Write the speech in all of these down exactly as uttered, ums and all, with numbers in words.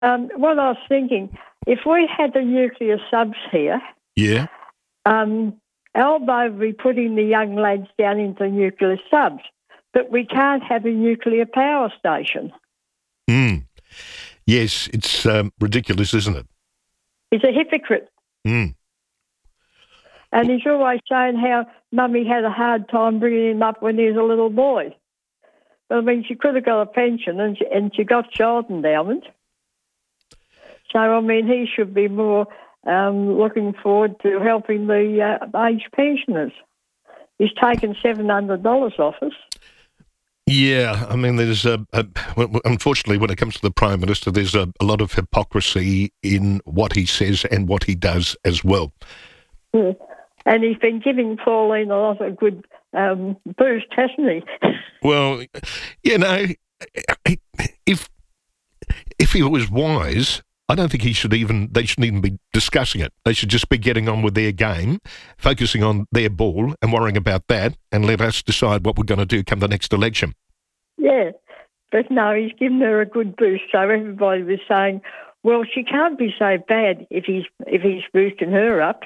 um, what I was thinking, if we had the nuclear subs here, Yeah. um, Albo would be putting the young lads down into nuclear subs, but we can't have a nuclear power station. Mm. Yes, it's um, ridiculous, isn't it? He's a hypocrite. Mm. And he's always saying how Mummy had a hard time bringing him up when he was a little boy. But, I mean, she could have got a pension and she, and she got child endowment. So, I mean, he should be more um, looking forward to helping the uh, aged pensioners. He's taken seven hundred dollars off us. Yeah, I mean, there's a, a unfortunately, when it comes to the Prime Minister, there's a, a lot of hypocrisy in what he says and what he does as well. Yeah. And he's been giving Pauline a lot of good um, boost, hasn't he? Well, you know, if if he was wise, I don't think he should even, they shouldn't even be discussing it. They should just be getting on with their game, focusing on their ball and worrying about that, and let us decide what we're going to do come the next election. Yeah, but no, he's given her a good boost. So everybody was saying, well, she can't be so bad if he's if he's boosting her up.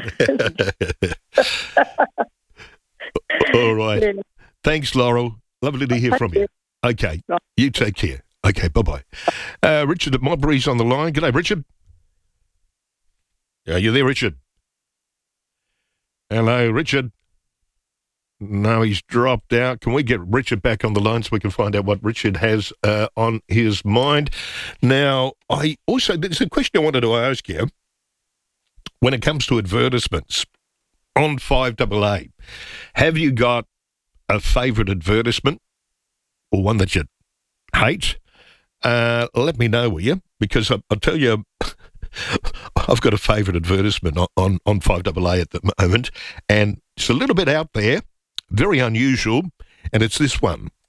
All right. Yeah. Thanks, Laurel. Lovely to hear from you. Okay. Right. You take care. Okay, bye-bye. Uh, Richard at Modbury's on the line. G'day, Richard. Are you there, Richard? Hello, Richard. No, he's dropped out. Can we get Richard back on the line so we can find out what Richard has uh, on his mind? Now, I also, there's a question I wanted to ask you. When it comes to advertisements on five A A, have you got a favourite advertisement or one that you hate? Uh, let me know, will you? Because I, I'll tell you, I've got a favourite advertisement on, on, on five A A at the moment, and it's a little bit out there, very unusual, and it's this one.